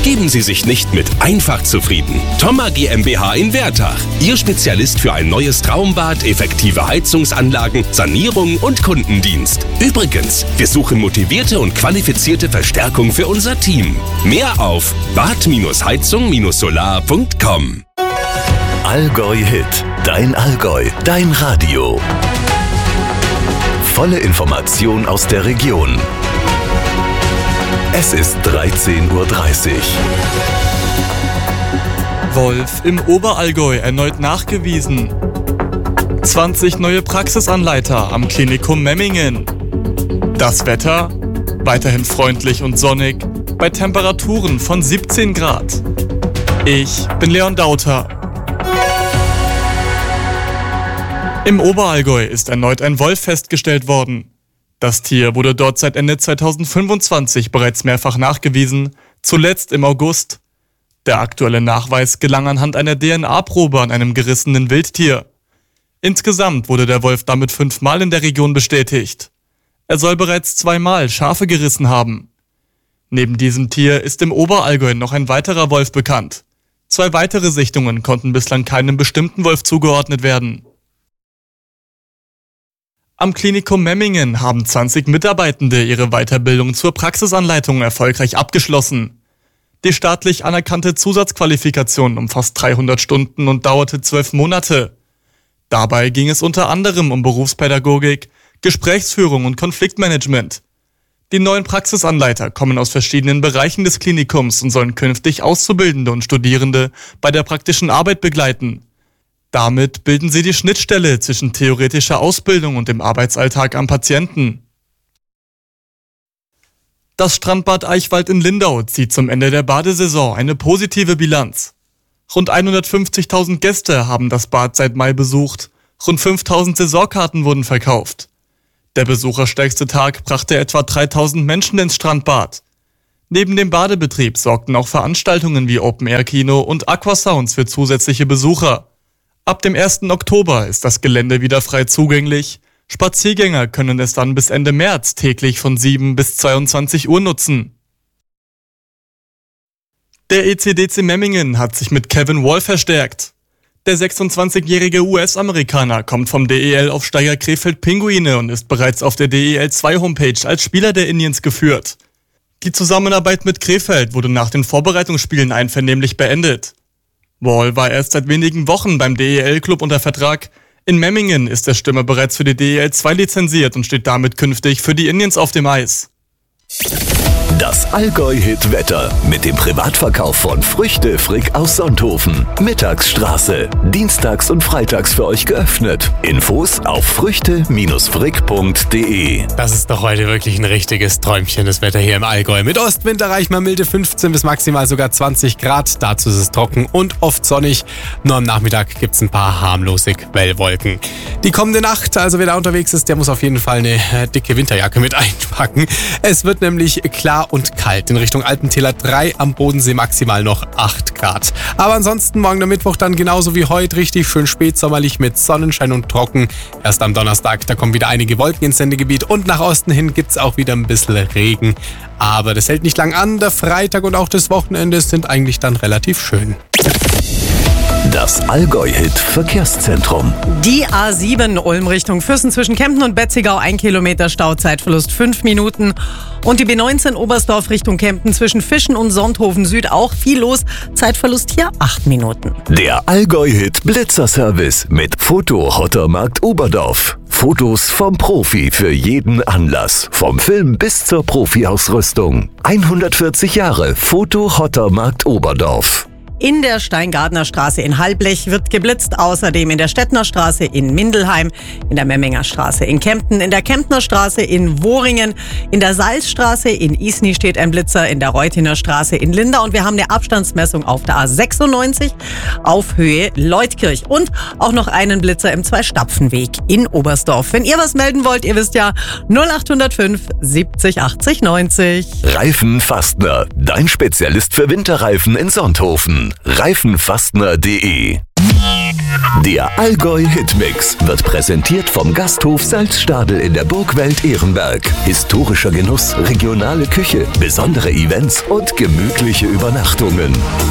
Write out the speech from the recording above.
Geben Sie sich nicht mit einfach zufrieden. Thoma GmbH in Wertach. Ihr Spezialist für ein neues Traumbad, effektive Heizungsanlagen, Sanierung und Kundendienst. Übrigens, wir suchen motivierte und qualifizierte Verstärkung für unser Team. Mehr auf bad-heizung-solar.com. Allgäu Hit. Dein Allgäu. Dein Radio. Volle Information aus der Region. Es ist 13:30 Uhr. Wolf im Oberallgäu erneut nachgewiesen. 20 neue Praxisanleiter am Klinikum Memmingen. Das Wetter? Weiterhin freundlich und sonnig, bei Temperaturen von 17 Grad. Ich bin Leon Dauter. Im Oberallgäu ist erneut ein Wolf festgestellt worden. Das Tier wurde dort seit Ende 2025 bereits mehrfach nachgewiesen, zuletzt im August. Der aktuelle Nachweis gelang anhand einer DNA-Probe an einem gerissenen Wildtier. Insgesamt wurde der Wolf damit 5-mal in der Region bestätigt. Er soll bereits 2-mal Schafe gerissen haben. Neben diesem Tier ist im Oberallgäu noch ein weiterer Wolf bekannt. 2 weitere Sichtungen konnten bislang keinem bestimmten Wolf zugeordnet werden. Am Klinikum Memmingen haben 20 Mitarbeitende ihre Weiterbildung zur Praxisanleitung erfolgreich abgeschlossen. Die staatlich anerkannte Zusatzqualifikation umfasst 300 Stunden und dauerte 12 Monate. Dabei ging es unter anderem um Berufspädagogik, Gesprächsführung und Konfliktmanagement. Die neuen Praxisanleiter kommen aus verschiedenen Bereichen des Klinikums und sollen künftig Auszubildende und Studierende bei der praktischen Arbeit begleiten. Damit bilden sie die Schnittstelle zwischen theoretischer Ausbildung und dem Arbeitsalltag am Patienten. Das Strandbad Eichwald in Lindau zieht zum Ende der Badesaison eine positive Bilanz. Rund 150.000 Gäste haben das Bad seit Mai besucht. Rund 5.000 Saisonkarten wurden verkauft. Der besucherstärkste Tag brachte etwa 3.000 Menschen ins Strandbad. Neben dem Badebetrieb sorgten auch Veranstaltungen wie Open-Air-Kino und Aquasounds für zusätzliche Besucher. Ab dem 1. Oktober ist das Gelände wieder frei zugänglich. Spaziergänger können es dann bis Ende März täglich von 7 bis 22 Uhr nutzen. Der ECDC Memmingen hat sich mit Kevin Wall verstärkt. Der 26-jährige US-Amerikaner kommt vom DEL-Aufsteiger Krefeld Pinguine und ist bereits auf der DEL2-Homepage als Spieler der Indians geführt. Die Zusammenarbeit mit Krefeld wurde nach den Vorbereitungsspielen einvernehmlich beendet. Wall war erst seit wenigen Wochen beim DEL-Club unter Vertrag. In Memmingen ist der Stürmer bereits für die DEL2 lizenziert und steht damit künftig für die Indians auf dem Eis. Das Allgäu-Hit-Wetter mit dem Privatverkauf von Früchte Frick aus Sonthofen. Mittagsstraße. Dienstags und freitags für euch geöffnet. Infos auf früchte-frick.de. Das ist doch heute wirklich ein richtiges Träumchen, das Wetter hier im Allgäu. Mit Ostwind erreicht man milde 15 bis maximal sogar 20 Grad. Dazu ist es trocken und oft sonnig. Nur am Nachmittag gibt es ein paar harmlose Quellwolken. Die kommende Nacht, also wer da unterwegs ist, der muss auf jeden Fall eine dicke Winterjacke mit einpacken. Es wird nämlich klar und kalt. In Richtung Alpentäler 3, am Bodensee maximal noch 8 Grad. Aber ansonsten morgen der Mittwoch dann genauso wie heute richtig schön spätsommerlich mit Sonnenschein und trocken. Erst am Donnerstag, da kommen wieder einige Wolken ins Sendegebiet und nach Osten hin gibt's auch wieder ein bisschen Regen. Aber das hält nicht lang an. Der Freitag und auch das Wochenende sind eigentlich dann relativ schön. Das Allgäu-Hit-Verkehrszentrum. Die A7 Ulm Richtung Füssen zwischen Kempten und Betzigau 1 Kilometer Stau, Zeitverlust 5 Minuten. Und die B19 Oberstdorf Richtung Kempten zwischen Fischen und Sonthofen Süd auch viel los, Zeitverlust hier 8 Minuten. Der Allgäu-Hit-Blitzer-Service mit Foto-Hottermarkt Oberdorf. Fotos vom Profi für jeden Anlass. Vom Film bis zur Profi-Ausrüstung. 140 Jahre Foto-Hottermarkt Oberdorf. In der Steingartner Straße in Halblech wird geblitzt, außerdem in der Stettner Straße in Mindelheim, in der Memminger Straße in Kempten, in der Kemptner Straße in Wohringen, in der Salzstraße in Isny steht ein Blitzer, in der Reutiner Straße in Lindau und wir haben eine Abstandsmessung auf der A96 auf Höhe Leutkirch und auch noch einen Blitzer im Zwei-Stapfen-Weg in Oberstdorf. Wenn ihr was melden wollt, ihr wisst ja 0805 70 80 90. Reifenfastner, dein Spezialist für Winterreifen in Sonthofen. Reifenfastner.de Der Allgäu Hitmix wird präsentiert vom Gasthof Salzstadel in der Burgwelt Ehrenberg. Historischer Genuss, regionale Küche, besondere Events und gemütliche Übernachtungen.